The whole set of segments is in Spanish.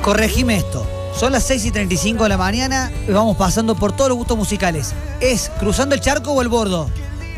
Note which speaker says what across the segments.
Speaker 1: Corregime esto. Son las 6:35 de la mañana y vamos pasando por todos los gustos musicales. ¿Es Cruzando el Charco o El Bordo?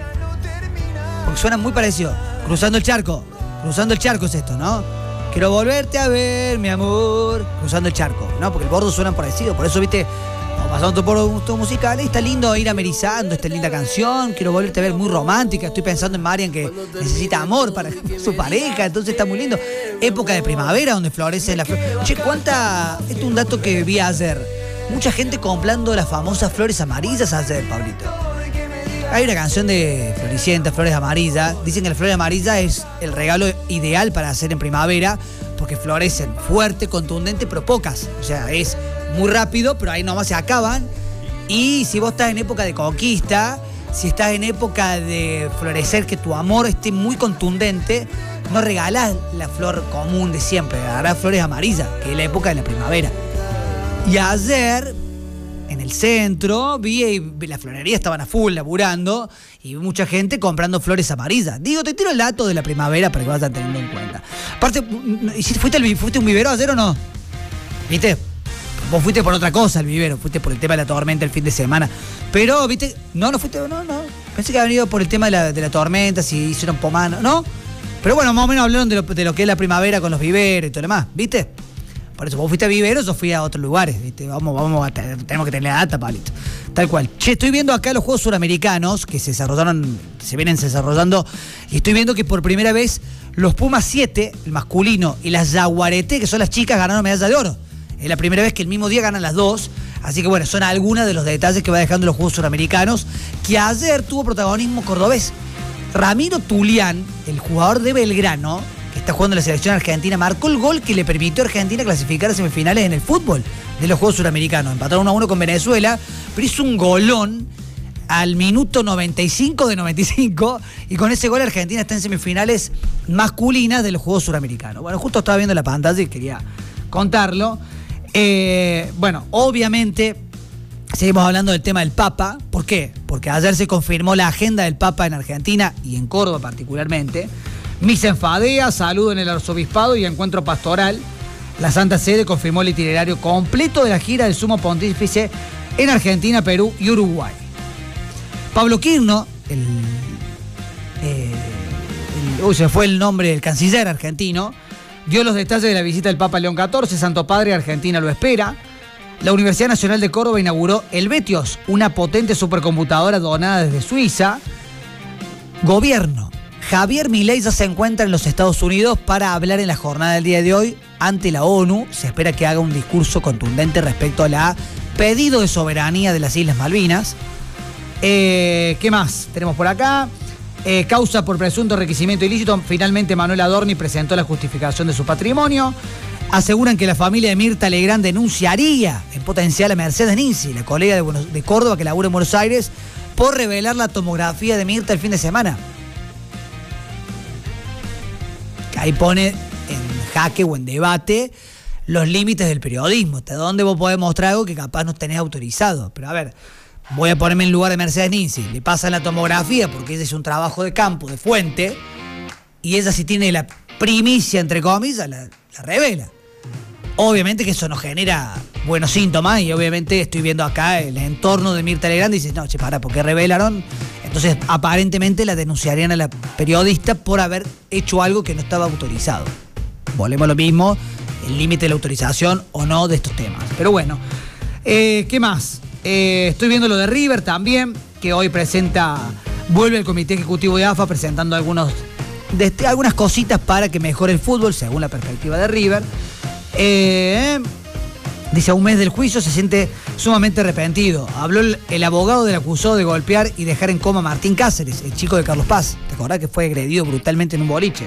Speaker 1: Porque suenan muy parecidos. Cruzando el Charco. Cruzando el Charco es esto, ¿no? Quiero volverte a ver, mi amor. Cruzando el Charco, ¿no? Porque El Bordo suenan parecidos. Por eso, viste, vamos pasando por los gustos musicales. Está lindo ir amerizando esta linda canción. Quiero volverte a ver, muy romántica. Estoy pensando en Marian, que necesita amor para su pareja. Entonces está muy lindo. Época de primavera donde florece la flor. Che, ¿cuánta? Esto es un dato que vi ayer. Mucha gente comprando las famosas flores amarillas ayer, Pablito. Hay una canción de Floricienta, Flores Amarillas. Dicen que la flor amarilla es el regalo ideal para hacer en primavera porque florecen fuerte, contundente, pero pocas. O sea, es muy rápido, pero ahí nomás se acaban. Y si vos estás en época de conquista, si estás en época de florecer, que tu amor esté muy contundente, no regalás la flor común de siempre, regalás flores amarillas, que es la época de la primavera. Y ayer, en el centro, vi la florería estaban a full laburando y vi mucha gente comprando flores amarillas. Digo, te tiro el dato de la primavera para que vayas teniendo en cuenta. Aparte, ¿fuiste a un vivero ayer o no? ¿Viste? Vos fuiste por otra cosa al vivero, fuiste por el tema de la tormenta el fin de semana. Pero, ¿viste? No fuiste, no. Pensé que había venido por el tema de la tormenta, si hicieron pomano, ¿no? Pero bueno, más o menos hablaron de lo que es la primavera con los viveros y todo lo demás, ¿viste? Por eso, vos fuiste a viveros, yo fui a otros lugares, ¿viste? Tenemos que tener la data, Pablito. Tal cual. Che, estoy viendo acá los Juegos Suramericanos que se vienen desarrollando, y estoy viendo que por primera vez los Pumas 7, el masculino, y las Yaguareté, que son las chicas, ganaron medalla de oro. Es la primera vez que el mismo día ganan las dos. Así que bueno, son algunos de los detalles que va dejando los Juegos Suramericanos, que ayer tuvo protagonismo cordobés. Ramiro Tulián, el jugador de Belgrano, que está jugando en la selección argentina, marcó el gol que le permitió a Argentina clasificar a semifinales en el fútbol de los Juegos Suramericanos. Empataron 1-1 con Venezuela, pero hizo un golón al minuto 95 de 95, y con ese gol Argentina está en semifinales masculinas de los Juegos Suramericanos. Bueno, justo estaba viendo la pantalla y quería contarlo. Bueno, obviamente seguimos hablando del tema del Papa. ¿Por qué? Porque ayer se confirmó la agenda del Papa en Argentina y en Córdoba particularmente. Misa en Fadea, saludo en el arzobispado y encuentro pastoral. La Santa Sede confirmó el itinerario completo de la gira del Sumo Pontífice en Argentina, Perú y Uruguay. Pablo Quirno, se fue el nombre del canciller argentino, dio los detalles de la visita del Papa León XIV. Santo Padre, Argentina lo espera. La Universidad Nacional de Córdoba inauguró el Betios, una potente supercomputadora donada desde Suiza. Gobierno. Javier Milei ya se encuentra en los Estados Unidos para hablar en la jornada del día de hoy ante la ONU. Se espera que haga un discurso contundente respecto a la pedido de soberanía de las Islas Malvinas. ¿Qué más tenemos por acá? Causa por presunto enriquecimiento ilícito. Finalmente Manuel Adorni presentó la justificación de su patrimonio. Aseguran que la familia de Mirta Legrand denunciaría en potencial a Mercedes Ninzi, la colega de Córdoba que labura en Buenos Aires, por revelar la tomografía de Mirta el fin de semana. Que ahí pone en jaque o en debate los límites del periodismo. ¿Hasta dónde vos podés mostrar algo que capaz no tenés autorizado? Pero a ver, voy a ponerme en lugar de Mercedes Ninzi. Le pasan la tomografía porque ella es un trabajo de campo, de fuente, y ella, si tiene la primicia, entre comillas, la revela. Obviamente que eso no genera buenos síntomas, y obviamente estoy viendo acá el entorno de Mirta Legrand y dice, no, che, ¿por qué revelaron? Entonces, aparentemente la denunciarían a la periodista por haber hecho algo que no estaba autorizado. Volvemos a lo mismo, el límite de la autorización o no de estos temas. Pero bueno, ¿qué más? Estoy viendo lo de River también, que hoy vuelve el Comité Ejecutivo de AFA presentando algunas cositas para que mejore el fútbol, según la perspectiva de River. Dice, a un mes del juicio se siente sumamente arrepentido. Habló el abogado del acusado de golpear y dejar en coma a Martín Cáceres, el chico de Carlos Paz. ¿Te acordás que fue agredido brutalmente en un boliche?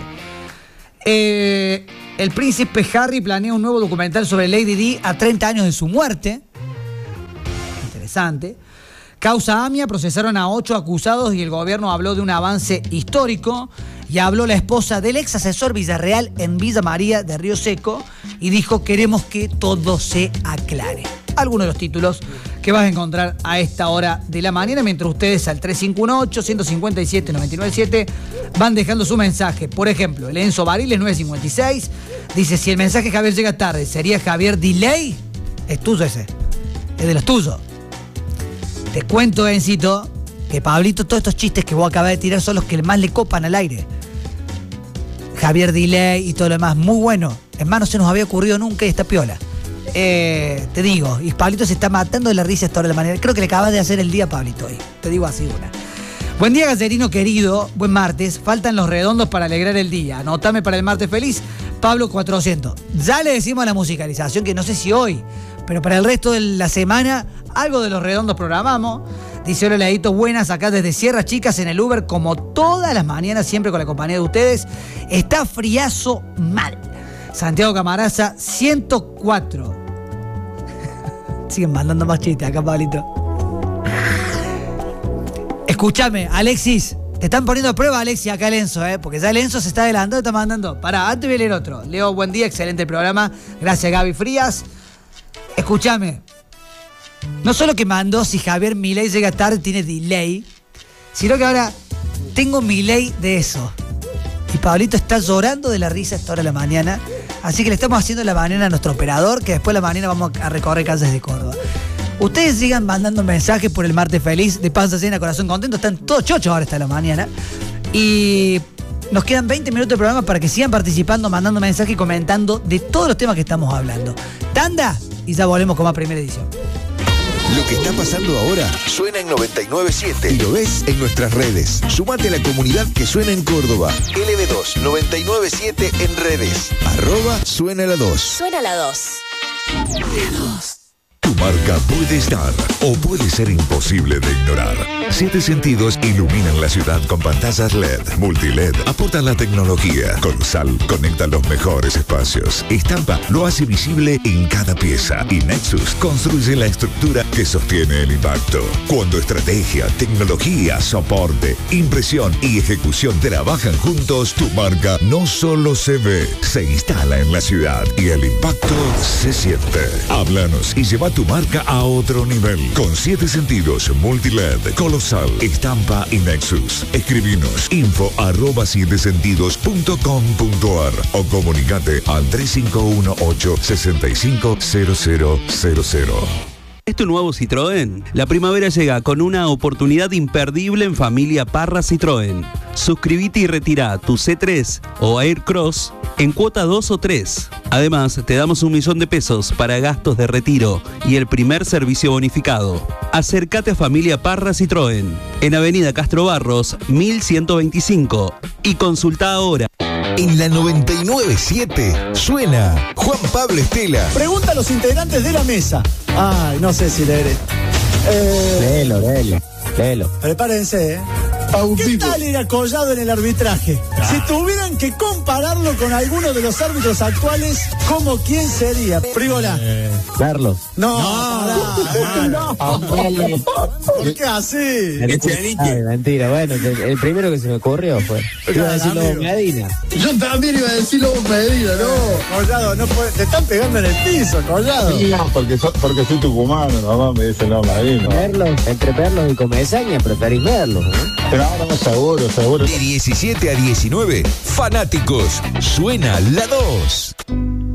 Speaker 1: El príncipe Harry planea un nuevo documental sobre Lady Di a 30 años de su muerte. Interesante. Causa AMIA, procesaron a 8 acusados y el gobierno habló de un avance histórico. Y habló la esposa del ex asesor Villarreal en Villa María de Río Seco y dijo, queremos que todo se aclare. Algunos de los títulos que vas a encontrar a esta hora de la mañana, mientras ustedes al 351-157-997 van dejando su mensaje. Por ejemplo, el Enzo Bariles 956 Dice, si el mensaje de Javier llega tarde, ¿sería Javier Delay? Es tuyo ese. Es de los tuyos. Te cuento, Encito, que Pablito, todos estos chistes que vos acabas de tirar son los que más le copan al aire. Javier Delay y todo lo demás, muy bueno. Es más, no se nos había ocurrido nunca y está piola. Te digo, y Pablito se está matando de la risa esta hora de la mañana. Creo que le acabas de hacer el día a Pablito hoy. Te digo así una. Buen día, Gallerino querido. Buen martes. Faltan los redondos para alegrar el día. Anotame para el martes feliz. Pablo 400. Ya le decimos a la musicalización que no sé si hoy, pero para el resto de la semana, algo de los redondos programamos. Dice, hola, Leadito, buenas, acá desde Sierra Chicas en el Uber, como todas las mañanas, siempre con la compañía de ustedes. Está friazo mal. Santiago Camaraza, 104. Siguen mandando más chistes acá, Pablito. Escúchame, Alexis. Te están poniendo a prueba, Alexis, acá el Enzo, porque ya el Enzo se está adelantando y está mandando. Pará, antes voy a leer otro. Leo, buen día, excelente el programa. Gracias, Gaby Frías. Escúchame. No solo que mandó si Javier Milei llega tarde tiene delay, sino que ahora tengo Milei de eso. Y Pablito está llorando de la risa a esta hora de la mañana. Así que le estamos haciendo la mañana a nuestro operador, que después de la mañana vamos a recorrer calles de Córdoba. Ustedes sigan mandando mensajes por el martes feliz, de panza llena, corazón contento. Están todos chochos ahora esta la mañana. Y nos quedan 20 minutos de programa para que sigan participando, mandando mensajes y comentando de todos los temas que estamos hablando. Tanda y ya volvemos con más primera edición.
Speaker 2: Lo que está pasando ahora suena en 99.7 y lo ves en nuestras redes. Sumate a la comunidad que suena en Córdoba. LB2 99.7 en redes. @suena la 2.
Speaker 3: Suena la 2.
Speaker 2: Tu marca puede estar o puede ser imposible de ignorar. 7 Sentidos iluminan la ciudad con pantallas LED, multiled, aportan la tecnología. Colosal conecta los mejores espacios. Estampa lo hace visible en cada pieza. Y Nexus construye la estructura que sostiene el impacto. Cuando estrategia, tecnología, soporte, impresión y ejecución trabajan juntos, tu marca no solo se ve, se instala en la ciudad y el impacto se siente. Háblanos y lleva tu marca a otro nivel. Con 7 Sentidos, multiled, Colosal, Estampa y Nexus. Escribinos info@7sentidos.com.ar o comunicate al 3518-650000.
Speaker 4: ¿Es tu nuevo Citroën? La primavera llega con una oportunidad imperdible en familia Parra Citroën. Suscríbete y retira tu C3 o Aircross en cuota 2 o 3. Además, te damos 1.000.000 de pesos para gastos de retiro y el primer servicio bonificado. Acércate a familia Parra Citroën en Avenida Castro Barros, 1125 y consulta ahora.
Speaker 2: En la 99.7 suena Juan Pablo Estela.
Speaker 5: Pregunta a los integrantes de la mesa. Ay, no sé si leer esto. Léelo. Prepárense, ¿Qué tal era Collado en el arbitraje? Si tuvieran que compararlo con alguno de los árbitros actuales, ¿cómo quién sería? Frigola.
Speaker 6: Carlos.
Speaker 5: No. ¿Por qué así?
Speaker 6: Mentira, bueno, el primero que se me ocurrió fue. Iba a decir Lobo Medina.
Speaker 5: Yo también iba a decir Lobo Medina, no. Collado, no puede, te están pegando en el piso, Collado.
Speaker 7: Sí, no, porque soy tucumano, mamá me dice Lobo Medina.
Speaker 6: Entre Perlos y Comesaña preferís verlos, ¿no?
Speaker 7: Pero ahora no, seguro.
Speaker 2: De 17 a 19, fanáticos, suena la 2.